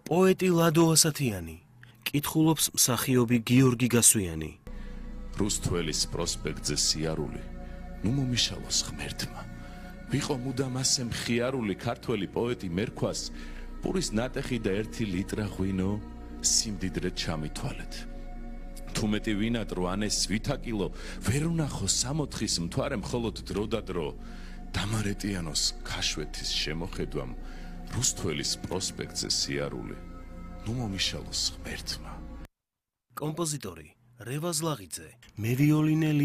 პოეტი ლადო ასათიანი, კითხულობს მსახიობი გიორგი გასვიანი. რუსთველის პროსპექტზე სიარული, ნუ მომიშალოს ღმერთმა. ვიყო მუდამ ასე მხიარული ქართველი პოეტი მერქვას, პურის ნატეხი და 1 ლიტრა ღვინო სიმდიდრე ჩამითვალეთ. თუ მეტი ვინატრო ანეს ვითაკილო, ვერ უნახო 64-ის მთვარე მხოლოდ დრო და დრო. დამარეტიანოს ქაშვეთის შემოხედვამ, რუსთველის პროსპექტზე სიარული, ნუ მომიშალოს ღმერთმა. კომპოზიტორი რევაზ ლაღიძე, მევიოლინე